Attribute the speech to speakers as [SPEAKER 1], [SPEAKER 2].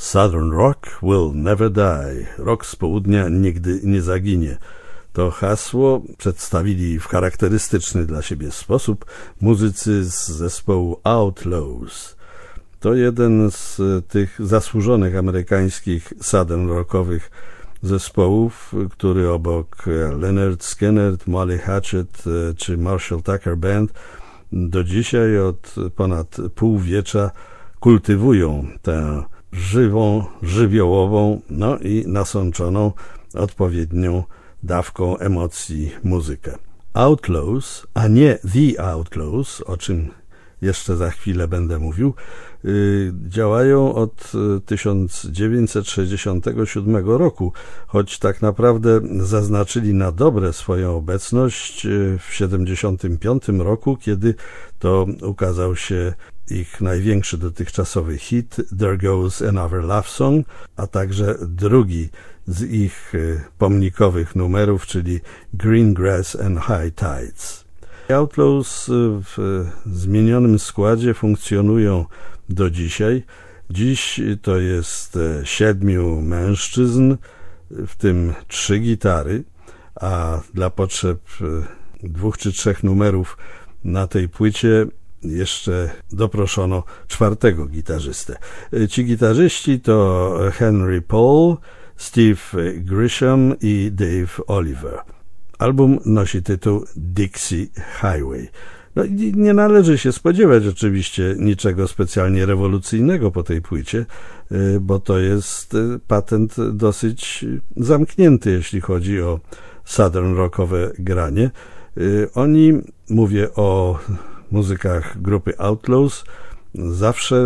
[SPEAKER 1] Southern Rock will never die. Rock z południa nigdy nie zaginie. To hasło przedstawili w charakterystyczny dla siebie sposób muzycy z zespołu Outlaws. To jeden z tych zasłużonych amerykańskich southern rockowych zespołów, który obok Lynyrd Skynyrd, Molly Hatchet czy Marshall Tucker Band do dzisiaj od ponad półwiecza kultywują tę żywą, żywiołową, no i nasączoną odpowiednią dawką emocji muzykę. Outlaws, a nie The Outlaws, o czym jeszcze za chwilę będę mówił, działają od 1967 roku, choć tak naprawdę zaznaczyli na dobre swoją obecność w 1975 roku, kiedy to ukazał się ich największy dotychczasowy hit There Goes Another Love Song, a także drugi z ich pomnikowych numerów, czyli Green Grass and High Tides. Outlaws w zmienionym składzie funkcjonują do dzisiaj. Dziś to jest 7 mężczyzn, w tym 3 gitary, a dla potrzeb 2 czy 3 numerów na tej płycie jeszcze doproszono 4. gitarzystę. Ci gitarzyści to Henry Paul, Steve Grisham i Dave Oliver. Album nosi tytuł Dixie Highway. No i nie należy się spodziewać oczywiście niczego specjalnie rewolucyjnego po tej płycie, bo to jest patent dosyć zamknięty, jeśli chodzi o southern rockowe granie. Oni, mówię o muzykach grupy Outlaws, zawsze